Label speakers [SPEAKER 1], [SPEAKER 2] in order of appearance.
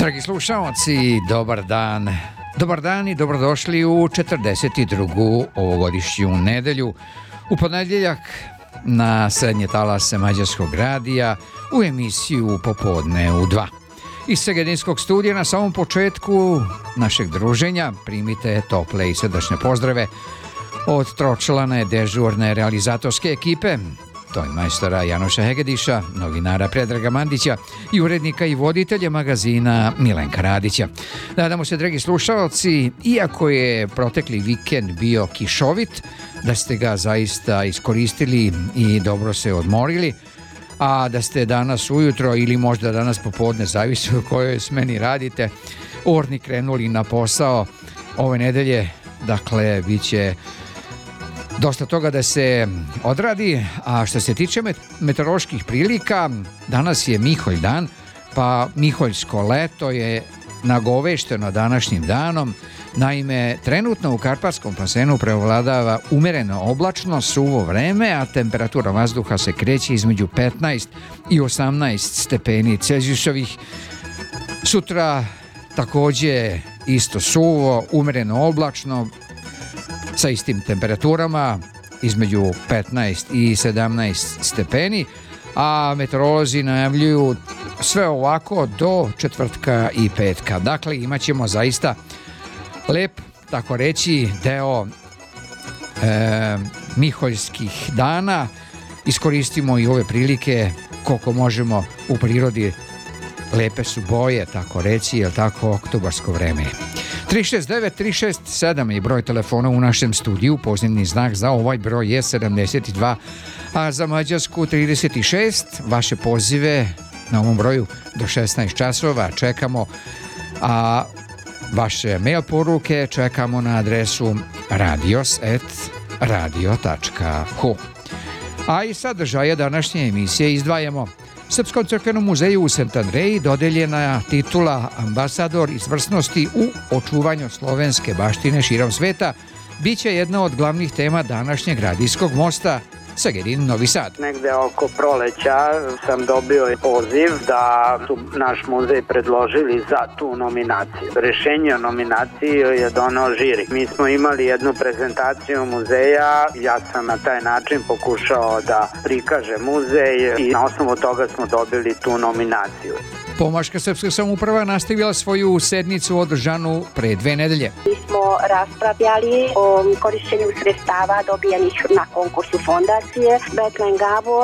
[SPEAKER 1] Dragi slušalci, dobar dan. Dobar dan i dobrodošli u 42. ovogodišnju nedelju. U ponedjeljak na srednje talase Mađarskog radija u emisiju Popodne u 2. Iz Segedinskog studija na samom početku našeg druženja primite tople i srdačne pozdrave od tročlane dežurne realizatorske ekipe, ton majstora Janoša Hegediša, novinara Predraga Mandića i urednika i voditelja magazina Milenka Radića. Nadamo se, dragi slušalci, iako je protekli vikend bio kišovit, da ste ga zaista iskoristili i dobro se odmorili, a da ste danas ujutro ili možda danas popodne, zavisi u kojoj smeni radite, orni krenuli na posao ove nedelje. Dakle, bit će dosta toga da se odradi, a što se tiče meteoroloških prilika, danas je Miholj dan, pa Miholjsko leto je nagovešteno današnjim danom. Naime, trenutno u Karpatskom basenu preovladava umereno oblačno, suvo vreme, a temperatura vazduha se kreće između 15 i 18 stepeni Celzijusovih. Sutra takođe isto suvo, umereno oblačno, sa istim temperaturama između 15 i 17 stepeni, a meteorolozi najavljuju sve ovako do četvrtka i petka. Dakle, imat ćemo zaista lep, tako reći, deo miholjskih dana. Iskoristimo i ove prilike koliko možemo u prirodi. Lepe su boje, tako reći, je li tako, oktobarsko vreme. 369-367 je broj telefona u našem studiju, pozivni znak za ovaj broj je 72, a za Mađarsku 36. Vaše pozive na ovom broju do 16 časova čekamo, a vaše mail poruke čekamo na adresu radios@radio.hu. A i sadržaje današnje emisije izdvajamo. Srpskom crkvenom muzeju u St. Andreji dodeljena titula ambasador izvrsnosti u očuvanju slovenske baštine širom sveta biće jedna od glavnih tema današnjeg radijskog mosta Segedin Novi Sad.
[SPEAKER 2] Negde oko proleća sam dobio poziv da su naš muzej predložili za tu nominaciju. Rešenje o nominaciji je donao žiri. Mi smo imali jednu prezentaciju muzeja, ja sam na taj način pokušao da prikažem muzej i na osnovu toga smo dobili tu nominaciju.
[SPEAKER 1] Pomaška srpska samouprava nastavila svoju sednicu održanu pre 2 nedelje.
[SPEAKER 3] Mi smo raspravljali o korišćenju sredstava dobijenih na konkursu fondacije Betlen Gabor